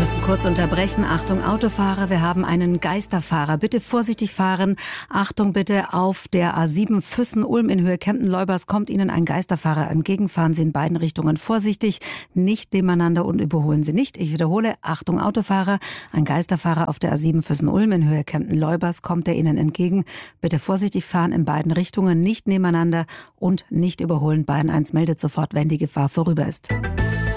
müssen kurz unterbrechen. Achtung, Autofahrer, wir haben einen Geisterfahrer. Bitte vorsichtig fahren. Achtung bitte, auf der A7 Füssen-Ulm in Höhe Kempten-Leubers kommt Ihnen ein Geisterfahrer entgegen. Fahren Sie in beiden Richtungen vorsichtig, nicht nebeneinander und überholen Sie nicht. Ich wiederhole, Achtung, Autofahrer, ein Geisterfahrer auf der A7 Füssen-Ulm in Höhe Kempten-Leubers kommt er Ihnen entgegen. Bitte vorsichtig fahren in beiden Richtungen, nicht nebeneinander und nicht überholen. Bayern 1 meldet sofort, wenn die Gefahr vorüber ist.